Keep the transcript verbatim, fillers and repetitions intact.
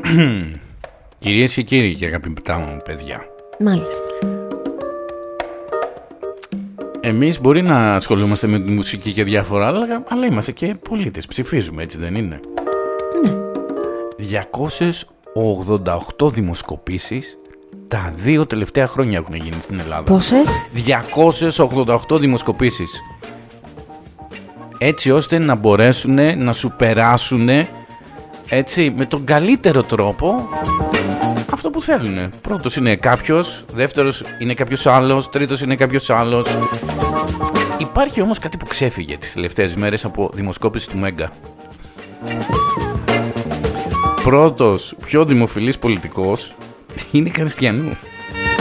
Κυρίες και κύριοι και αγαπητά μου παιδιά. Μάλιστα. Εμείς μπορεί να ασχολούμαστε με τη μουσική και διάφορα άλλα, αλλά είμαστε και πολίτες. Ψηφίζουμε, έτσι δεν είναι? Ναι. διακόσιες ογδόντα οκτώ δημοσκοπήσεις τα δύο τελευταία χρόνια έχουν γίνει στην Ελλάδα. Πόσες? διακόσιες ογδόντα οκτώ δημοσκοπήσεις. Έτσι ώστε να μπορέσουν να σου περάσουν έτσι με τον καλύτερο τρόπο αυτό που θέλουν. Πρώτος είναι κάποιος, δεύτερος είναι κάποιος άλλος, τρίτος είναι κάποιος άλλος. Υπάρχει όμως κάτι που ξέφυγε τις τελευταίες μέρες από δημοσκόπηση του Μέγκα. Πρώτος πιο δημοφιλής πολιτικός είναι Χριστιανού.